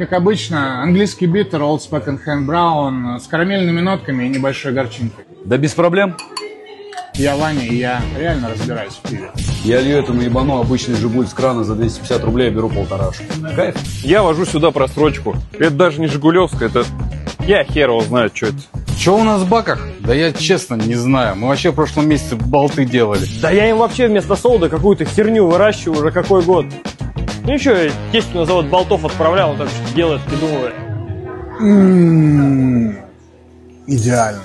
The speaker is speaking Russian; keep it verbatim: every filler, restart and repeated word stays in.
Как обычно, английский биттер Old Second Hand Brown с карамельными нотками и небольшой горчинкой. Да без проблем. Я Ваня, и я реально разбираюсь в пиве. Я лью этому ебану обычный Жигуль с крана за двести пятьдесят рублей, я беру полторашку. Кайф. Я вожу сюда просрочку. Это даже не Жигулевская, это... Я хер его знаю, что это. Что у нас в баках? Да я честно не знаю. Мы вообще в прошлом месяце болты делали. Да я им вообще вместо солода какую-то херню выращиваю уже какой год. Ну еще, тесть на завод болтов отправлял, он там что-то делает, придумывает. М-м-м, идеально.